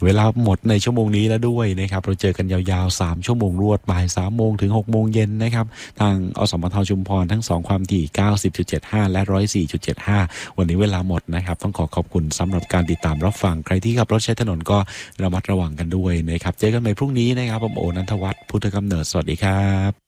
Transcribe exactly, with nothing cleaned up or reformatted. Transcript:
เวลาหมดในชั่วโมงนี้แล้วด้วยนะครับเราเจอกันยาวๆสามชั่วโมงรวดบ่ายสามโมงถึงหกโมงเย็นนะครับทางอสมทชุมพรทั้งสองความถี่ เก้าสิบจุดเจ็ดห้า และ หนึ่งร้อยสี่จุดเจ็ดห้า วันนี้เวลาหมดนะครับต้องขอขอบคุณสำหรับการติดตามรับฟังใครที่ขับรถใช้ถนนก็ระมัดระวังกันด้วยนะครับเจอกันใหม่พรุ่งนี้นะครับผมโอนันทวัฒน์พุทธกำเนิดสวัสดีครับ